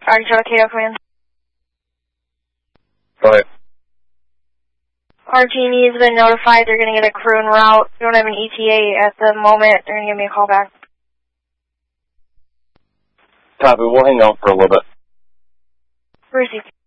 Alright, Charlie Cato, come in. Go ahead. RG&E has been notified they're going to get a crew en route. We don't have an ETA at the moment. They're going to give me a call back. Copy. We'll hang on for a little bit. Received.